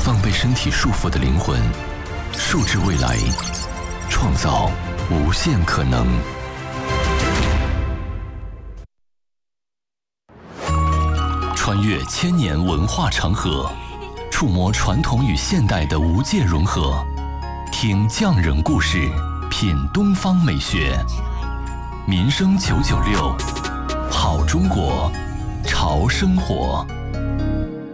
放被身体束缚的灵魂，数至未来，创造无限可能。穿越千年文化长河，触摸传统与现代的无界融合，听匠人故事，品东方美学。民生996，好中国，潮生活。